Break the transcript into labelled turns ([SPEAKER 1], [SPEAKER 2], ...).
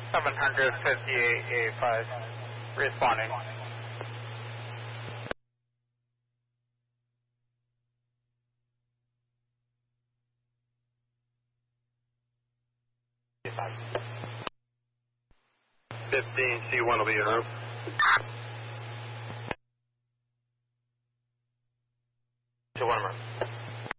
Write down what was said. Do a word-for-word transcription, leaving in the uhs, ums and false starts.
[SPEAKER 1] seven fifty-eight eighty-five, responding.
[SPEAKER 2] fifteen C one will be en route. To one more.